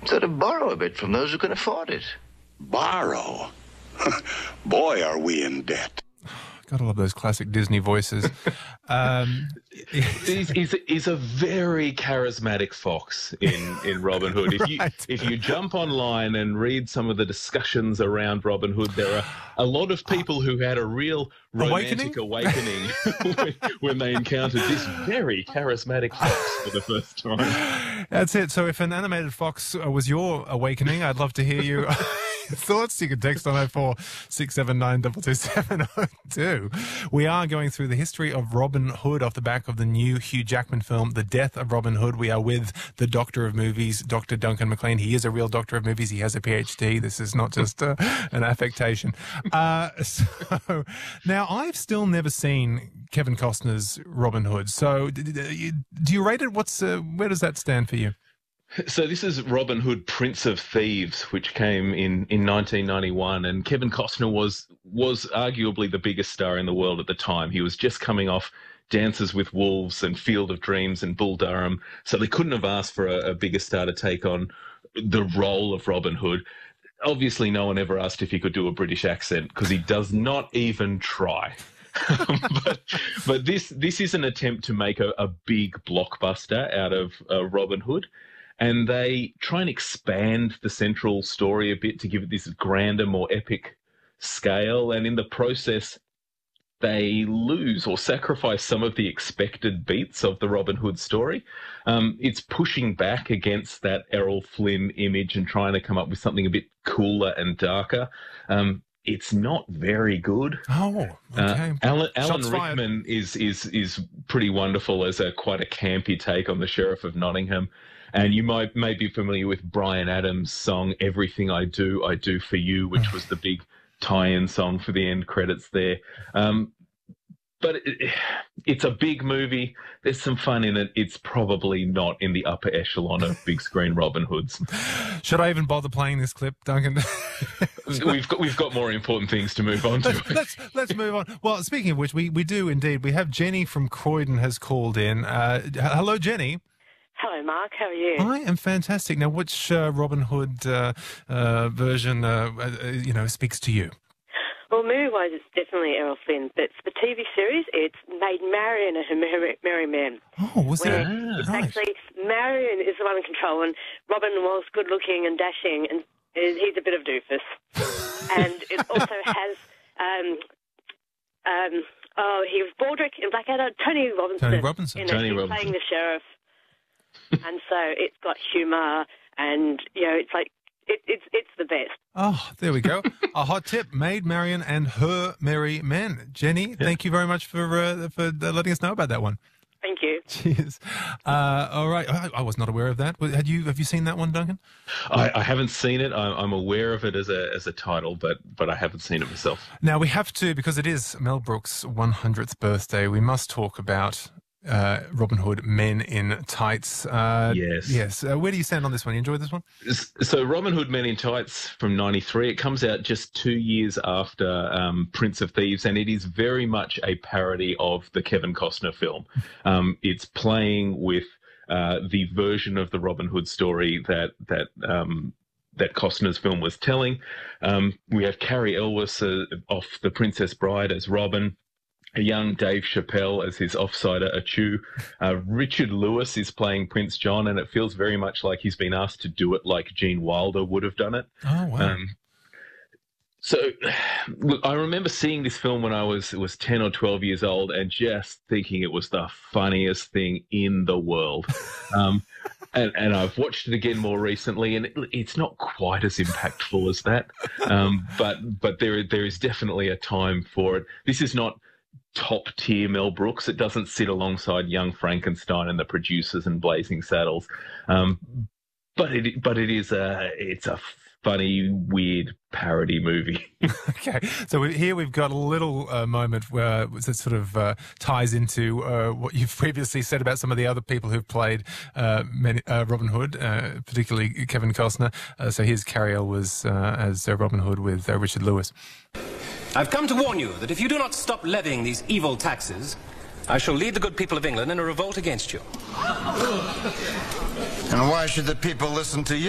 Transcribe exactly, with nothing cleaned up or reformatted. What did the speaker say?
Sort of borrow a bit from those who can afford it. Borrow? Boy, are we in debt. Gotta love those classic Disney voices. Um, he's, he's, he's a very charismatic fox in, in Robin Hood. If you Right. if you jump online and read some of the discussions around Robin Hood, there are a lot of people who had a real romantic awakening, awakening when, when they encountered this very charismatic fox for the first time. That's it. So if an animated fox uh, was your awakening, I'd love to hear you. Thoughts. You can text on oh four six seven nine two two seven oh two. We are going through the history of Robin Hood off the back of the new Hugh Jackman film, The Death of Robin Hood. We are with the Doctor of Movies, Doctor Duncan McLean. He is a real Doctor of Movies. He has a P H D. This is not just uh, an affectation. Uh, so now, I've still never seen Kevin Costner's Robin Hood. So do you rate it? What's uh, where does that stand for you? So this is Robin Hood, Prince of Thieves, which came in, in nineteen ninety-one, and Kevin Costner was was arguably the biggest star in the world at the time. He was just coming off Dances with Wolves and Field of Dreams and Bull Durham, so they couldn't have asked for a, a bigger star to take on the role of Robin Hood. Obviously, no one ever asked if he could do a British accent, because he does not even try. but but this this is an attempt to make a, a big blockbuster out of uh, Robin Hood. And they try and expand the central story a bit to give it this grander, more epic scale. And in the process, they lose or sacrifice some of the expected beats of the Robin Hood story. Um, it's pushing back against that Errol Flynn image and trying to come up with something a bit cooler and darker. Um, it's not very good. Oh, okay. Uh, Alan, Alan Shots Rickman is is is pretty wonderful as a quite a campy take on the Sheriff of Nottingham. And you might may be familiar with Bryan Adams' song "Everything I Do, I Do for You," which was the big tie-in song for the end credits there. Um, but it, it's a big movie. There's some fun in it. It's probably not in the upper echelon of big screen Robin Hoods. Should I even bother playing this clip, Duncan? we've got we've got more important things to move on to. Let's, let's, let's move on. Well, speaking of which, we, we do indeed. We have Jenny from Croydon has called in. Uh, hello, Jenny. Hello, Mark. How are you? I am fantastic. Now, which uh, Robin Hood uh, uh, version, uh, uh, you know, speaks to you? Well, movie-wise, it's definitely Errol Flynn, but for the T V series, it's Maid Marian and her Merry, Merry Men. Oh, was it? It's Right. actually, Marian is the one in control, and Robin was good-looking and dashing, and he's a bit of doofus. And it also has, um, um, oh, he was Baldrick in Blackadder, Tony Robinson. Tony Robinson. In it, Tony he's Robinson. playing the sheriff. And so it's got humour, and, you know, it's like, it, it's it's the best. Oh, there we go. A hot tip: Maid Marian and her Merry Men. Jenny, yeah. Thank you very much for uh, for letting us know about that one. Thank you. Cheers. Uh, all right, I, I was not aware of that. Had you? Have you seen that one, Duncan? I, I haven't seen it. I'm, I'm aware of it as a as a title, but but I haven't seen it myself. Now we have to, because it is Mel Brooks' one hundredth birthday. We must talk about uh, Robin Hood, Men in Tights. Uh, yes. Yes. Uh, where do you stand on this one? You enjoyed this one? So Robin Hood, Men in Tights from ninety-three. It comes out just two years after um, Prince of Thieves, and it is very much a parody of the Kevin Costner film. Um, it's playing with uh, the version of the Robin Hood story that that um, that Costner's film was telling. Um, we have Carrie Elwes uh, off The Princess Bride as Robin. A young Dave Chappelle as his offsider Achu. Uh, Richard Lewis is playing Prince John, and it feels very much like he's been asked to do it like Gene Wilder would have done it. Oh, wow. Um, so, look, I remember seeing this film when I was was ten or twelve years old and just thinking it was the funniest thing in the world. Um, and, and I've watched it again more recently, and it, it's not quite as impactful as that. Um, but but there there is definitely a time for it. This is not top tier Mel Brooks. It doesn't sit alongside Young Frankenstein and The Producers and Blazing Saddles, um, but it but it is a it's a funny, weird parody movie. Okay, so we, here we've got a little uh, moment where that sort of uh, ties into uh, what you've previously said about some of the other people who've played uh, many, uh, Robin Hood, uh, particularly Kevin Costner. Uh, so here's Carrie Elwes uh, as uh, Robin Hood with uh, Richard Lewis. I've come to warn you that if you do not stop levying these evil taxes, I shall lead the good people of England in a revolt against you. And why should the people listen to you?